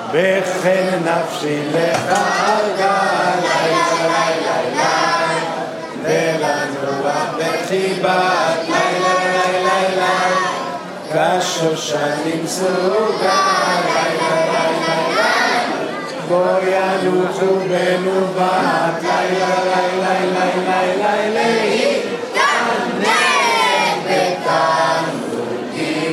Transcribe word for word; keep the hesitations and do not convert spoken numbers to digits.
וכן נפשי לך ארגה, לילה לילה לילה, ולנוח בחיבת, לילה לילה לילה, כשושנים סרוגה, לילה לילה לילה, בו ינוחו בנובת, לילה לילה לילה לילה,